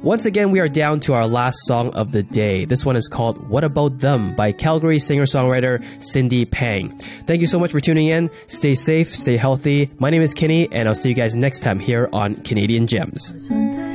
Once again, we are down to our last song of the day. This one is called What About Them by Calgary singer-songwriter Cindy Pang. Thank you so much for tuning in. Stay safe, stay healthy. My name is Kenny, and I'll see you guys next time here on Canadian Gems.